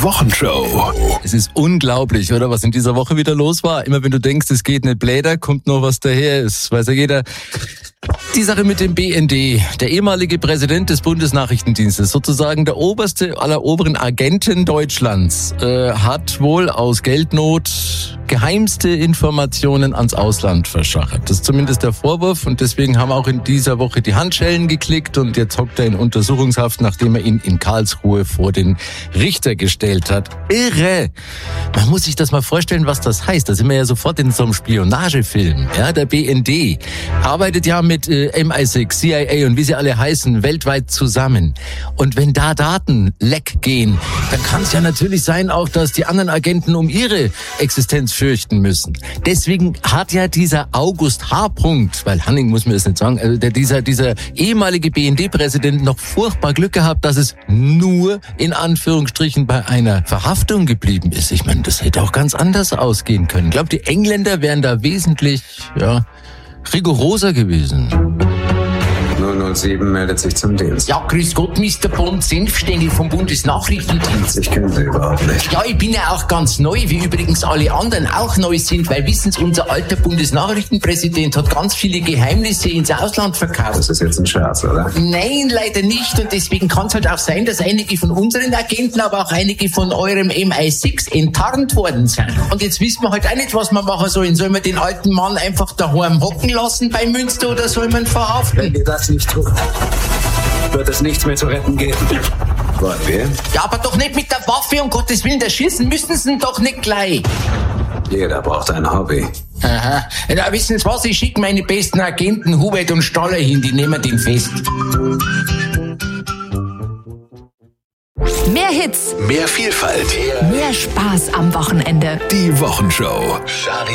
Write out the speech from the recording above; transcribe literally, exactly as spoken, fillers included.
Wochenshow. Es ist unglaublich, oder, was in dieser Woche wieder los war. Immer wenn du denkst, es geht nicht bläder, kommt noch was daher. Es weiß ja jeder. Die Sache mit dem B N D. Der ehemalige Präsident des Bundesnachrichtendienstes, sozusagen der oberste aller oberen Agenten Deutschlands, äh, hat wohl aus Geldnot geheimste Informationen ans Ausland verschachert. Das ist zumindest der Vorwurf, und deswegen haben auch in dieser Woche die Handschellen geklickt, und jetzt hockt er in Untersuchungshaft, nachdem er ihn in Karlsruhe vor den Richter gestellt hat. Irre! Man muss sich das mal vorstellen, was das heißt. Da sind wir ja sofort in so einem Spionagefilm. Ja, der B N D arbeitet ja mit äh, M I sechs, C I A und wie sie alle heißen, weltweit zusammen. Und wenn da Daten leck gehen, dann kann es ja natürlich sein auch, dass die anderen Agenten um ihre Existenz fürchten müssen. Deswegen hat ja dieser August H. weil Hanning muss mir das nicht sagen, also der, dieser, dieser ehemalige B N D-Präsident noch furchtbar Glück gehabt, dass es nur in Anführungsstrichen bei einer Verhaftung geblieben ist. Ich meine, das hätte auch ganz anders ausgehen können. Ich glaube, die Engländer wären da wesentlich, ja, rigoroser gewesen. null null sieben meldet sich zum Dienst. Ja, grüß Gott, Mister Bond, Senfstängel vom Bundesnachrichtendienst. Ich kenne Sie überhaupt nicht. Ja, ich bin ja auch ganz neu, wie übrigens alle anderen auch neu sind, weil wissen Sie, unser alter Bundesnachrichtenpräsident hat ganz viele Geheimnisse ins Ausland verkauft. Das ist jetzt ein Scherz, oder? Nein, leider nicht, und deswegen kann es halt auch sein, dass einige von unseren Agenten, aber auch einige von eurem M I sechs enttarnt worden sind. Und jetzt wissen wir halt auch nicht, was wir machen sollen. Sollen wir den alten Mann einfach daheim hocken lassen bei Münster, oder soll man ihn verhaften? Wenn wir das nicht tun, wird es nichts mehr zu retten geben. Wollen wir? Ja, aber doch nicht mit der Waffe, um Gottes Willen, da schießen müssen sie ihn doch nicht gleich. Jeder braucht ein Hobby. Aha. Na, wissen Sie was, ich schicke meine besten Agenten Hubert und Staller hin, die nehmen den fest. Mehr Hits, Mehr Vielfalt. mehr Spaß am Wochenende. Die Wochenshow. Charlie